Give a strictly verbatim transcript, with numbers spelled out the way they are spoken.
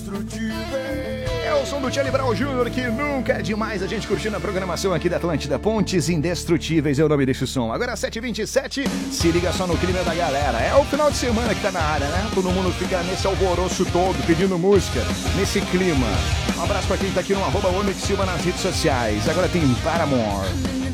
É o som do Charlie Brown Júnior, que nunca é demais a gente curtindo a programação aqui da Atlântida. Pontes Indestrutíveis é o nome desse som. Agora sete e vinte e sete, se liga só no clima da galera. É o final de semana que tá na área, né? Todo mundo fica nesse alvoroço todo, pedindo música, nesse clima. Um abraço pra quem tá aqui no arroba Onyx Silva nas redes sociais. Agora tem Paramore.